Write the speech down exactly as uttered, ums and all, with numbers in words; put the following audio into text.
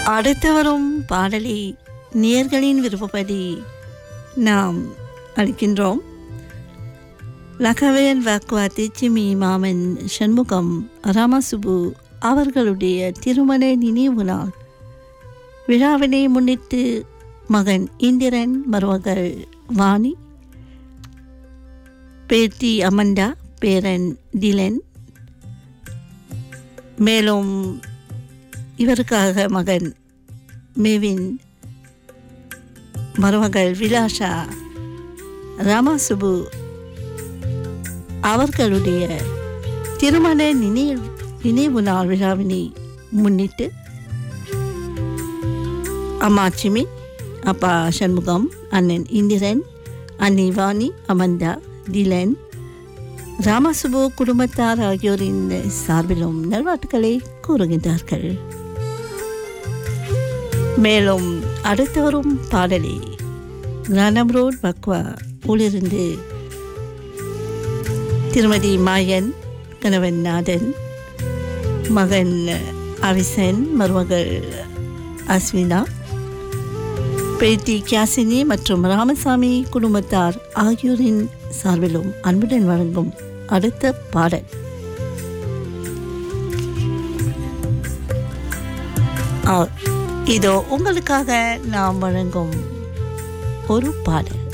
அடுத்து வரும் பாடலை நேயர்களின் விருப்பப்படி நாம் அளிக்கின்றோம். லகவேல் வாக்குவாத்தி சிமி மாமன் சண்முகம் ராமசுபு அவர்களுடைய திருமண நினைவு நாள் விழாவினை முன்னிட்டு மகன் இந்திரன், மருமகள் வாணி, பேத்தி அமண்டா, பேரன் டிலன், மேலும் இவருக்காக மகன் மேவின், மருமகள் விலாஷா, ராமசுபு அவர்களுடைய திருமண நினைவு நினைவு நாள் விழாவினை முன்னிட்டு அம்மா சிமி, அப்பா சண்முகம், அண்ணன் இந்திரன், அண்ணி வாணி, அமந்தா, டிலன், ராமசுபு குடும்பத்தார் ஆகியோரின் சார்பிலும் நல்வாழ்த்துக்களை கூறுகின்றார்கள். மேலும் அடுத்து வரும் பாடலை கிரானம் ரோட் பக்வா ஊழிருந்து திருமதி மாயன், கணவன் நாதன், மகன் அவிசன், மருமகள் அஸ்வினா, பேத்தி கியாசினி மற்றும் ராமசாமி குடும்பத்தார் ஆகியோரின் சார்பிலும் அன்புடன் வழங்கும் அடுத்த பாடல் இதோ உங்களுக்காக நாம் வழங்கும் ஒரு பாடல்.